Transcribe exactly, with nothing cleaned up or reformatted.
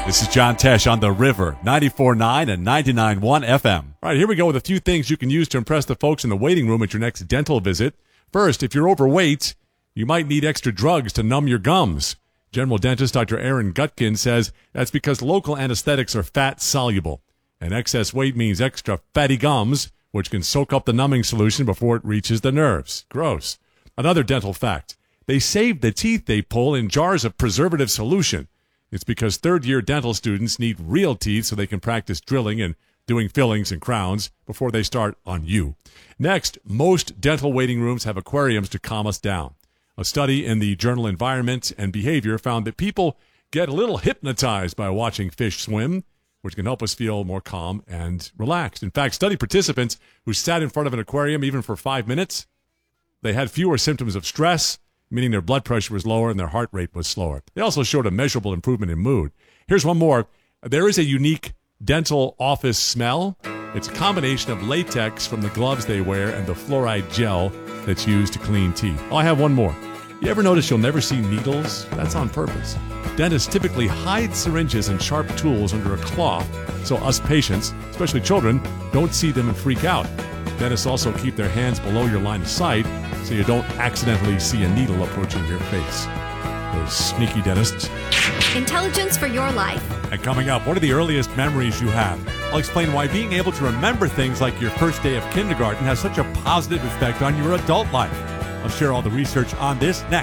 This is John Tesh on The River, ninety-four point nine and ninety-nine point one F M. All right, here we go with a few things you can use to impress the folks in the waiting room at your next dental visit. First, if you're overweight, you might need extra drugs to numb your gums. General dentist Doctor Aaron Gutkin says that's because local anesthetics are fat-soluble, and excess weight means extra fatty gums, which can soak up the numbing solution before it reaches the nerves. Gross. Another dental fact, they save the teeth they pull in jars of preservative solution. It's because third-year dental students need real teeth so they can practice drilling and doing fillings and crowns before they start on you. Next, most dental waiting rooms have aquariums to calm us down. A study in the journal Environment and Behavior found that people get a little hypnotized by watching fish swim, which can help us feel more calm and relaxed. In fact, study participants who sat in front of an aquarium even for five minutes, they had fewer symptoms of stress, meaning their blood pressure was lower and their heart rate was slower. They also showed a measurable improvement in mood. Here's one more. There is a unique dental office smell. It's a combination of latex from the gloves they wear and the fluoride gel that's used to clean teeth. Oh, I have one more. You ever notice you'll never see needles? That's on purpose. Dentists typically hide syringes and sharp tools under a cloth so us patients, especially children, don't see them and freak out. Dentists also keep their hands below your line of sight so you don't accidentally see a needle approaching your face. Those sneaky dentists. Intelligence for your life. And coming up, what are the earliest memories you have? I'll explain why being able to remember things like your first day of kindergarten has such a positive effect on your adult life. I'll share all the research on this next.